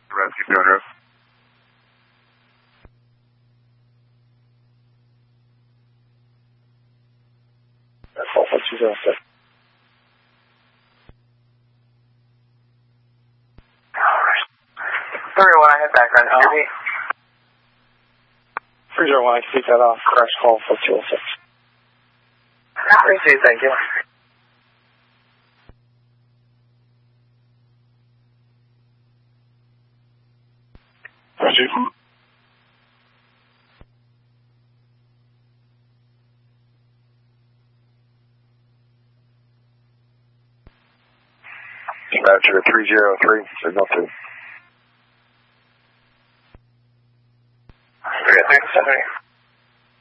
Rescue 200. That's all 206. Alright. 301, I had background heavy. 301, I speak that off. Crash call for 206. Received, thank you. Roger. Dispatcher 303, signal 2. Okay, thanks, Stephanie.